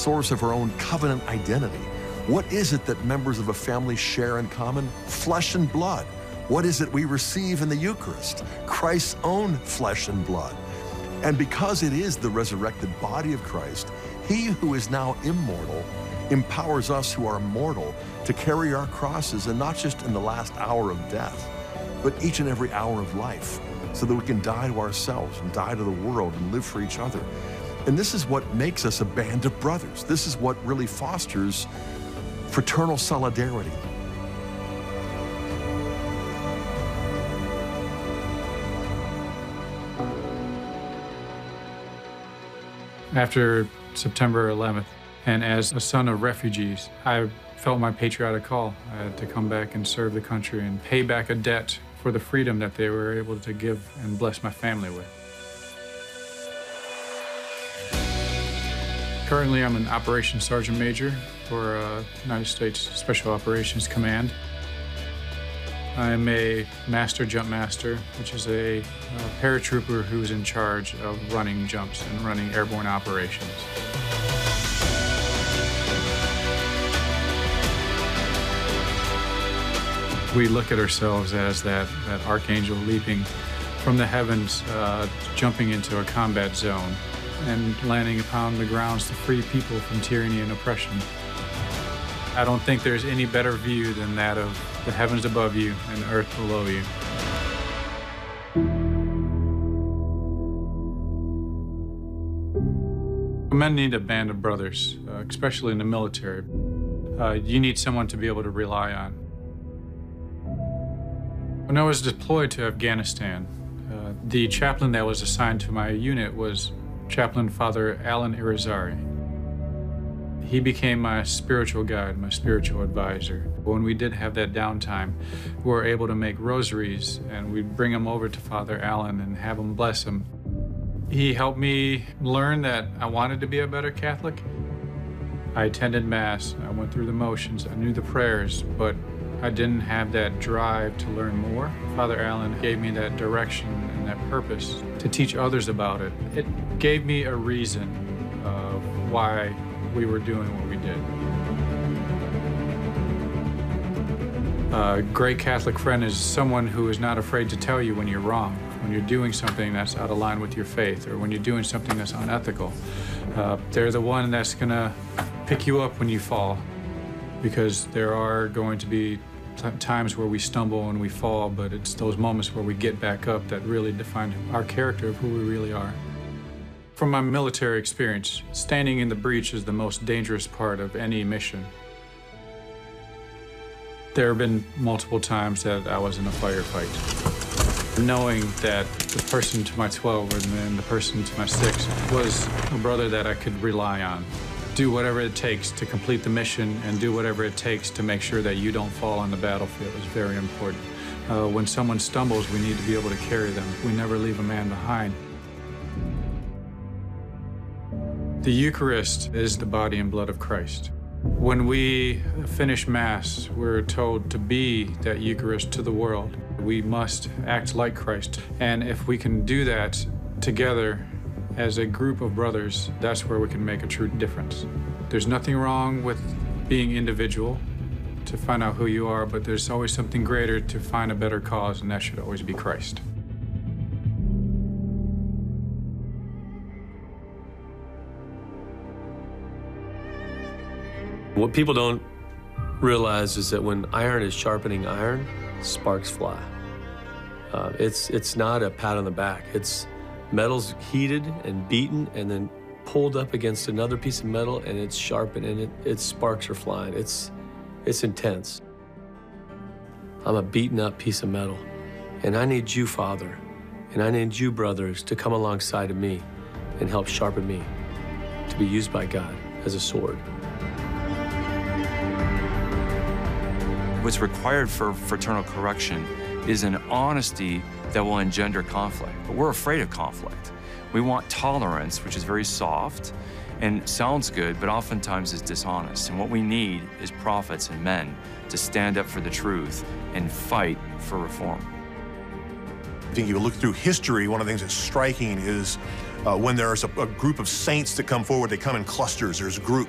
source of our own covenant identity. What is it that members of a family share in common? Flesh and blood. What is it we receive in the Eucharist? Christ's own flesh and blood. And because it is the resurrected body of Christ, he who is now immortal empowers us who are mortal to carry our crosses, and not just in the last hour of death, but each and every hour of life, so that we can die to ourselves and die to the world and live for each other. And this is what makes us a band of brothers. This is what really fosters fraternal solidarity. After September 11th, and as a son of refugees, I felt my patriotic call. I had to come back and serve the country and pay back a debt for the freedom that they were able to give and bless my family with. Currently, I'm an Operations Sergeant Major for United States Special Operations Command. I'm a Master Jump Master, which is a paratrooper who's in charge of running jumps and running airborne operations. We look at ourselves as that archangel leaping from the heavens, jumping into a combat zone and landing upon the grounds to free people from tyranny and oppression. I don't think there's any better view than that of the heavens above you and earth below you. Men need a band of brothers, especially in the military. You need someone to be able to rely on. When I was deployed to Afghanistan, the chaplain that was assigned to my unit was Chaplain Father Alan Irizarry. He became my spiritual guide, my spiritual advisor. When we did have that downtime, we were able to make rosaries, and we'd bring them over to Father Alan and have him bless them. He helped me learn that I wanted to be a better Catholic. I attended Mass, I went through the motions, I knew the prayers, but I didn't have that drive to learn more. Father Alan gave me that direction and that purpose to teach others about it. It gave me a reason of why we were doing what we did. A great Catholic friend is someone who is not afraid to tell you when you're wrong, when you're doing something that's out of line with your faith, or when you're doing something that's unethical. They're the one that's gonna pick you up when you fall, because there are going to be times where we stumble and we fall, but it's those moments where we get back up that really define our character of who we really are. From my military experience, standing in the breach is the most dangerous part of any mission. There have been multiple times that I was in a firefight. Knowing that the person to my 12 and then the person to my 6 was a brother that I could rely on. Do whatever it takes to complete the mission and do whatever it takes to make sure that you don't fall on the battlefield is very important. When someone stumbles, we need to be able to carry them. We never leave a man behind. The Eucharist is the body and blood of Christ. When we finish Mass, we're told to be that Eucharist to the world. We must act like Christ. And if we can do that together as a group of brothers, that's where we can make a true difference. There's nothing wrong with being individual to find out who you are, but there's always something greater to find a better cause, and that should always be Christ. What people don't realize is that when iron is sharpening iron, sparks fly. It's not a pat on the back. It's metal's heated and beaten and then pulled up against another piece of metal, and it's sharpened, and its sparks are flying. It's intense. I'm a beaten up piece of metal, and I need you, Father, and I need you, brothers, to come alongside of me and help sharpen me to be used by God as a sword. What's required for fraternal correction is an honesty that will engender conflict. But we're afraid of conflict. We want tolerance, which is very soft and sounds good, but oftentimes is dishonest. And what we need is prophets and men to stand up for the truth and fight for reform. I think if you look through history, one of the things that's striking is when there's a group of saints that come forward, they come in clusters. There's groups.